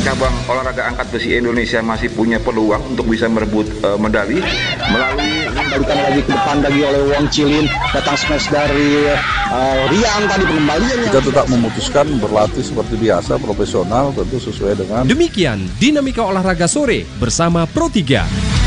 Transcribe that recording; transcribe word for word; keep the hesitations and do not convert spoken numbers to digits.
cabang olahraga angkat besi Indonesia masih punya peluang untuk bisa merebut uh, medali melalui kembalikan lagi ke depan lagi oleh Wong Chilin, datang smash dari uh, Rian tadi pengembaliannya. Kita tetap memutuskan berlatih seperti biasa, profesional, tentu sesuai dengan. Demikian dinamika olahraga sore bersama Pro tiga.